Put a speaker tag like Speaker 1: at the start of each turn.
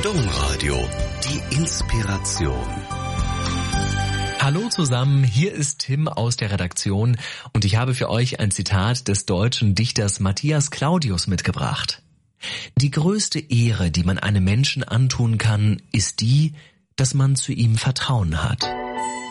Speaker 1: Domradio, die Inspiration.
Speaker 2: Hallo zusammen, hier ist Tim aus der Redaktion und ich habe für euch ein Zitat des deutschen Dichters Matthias Claudius mitgebracht. Die größte Ehre, die man einem Menschen antun kann, ist die, dass man zu ihm Vertrauen hat.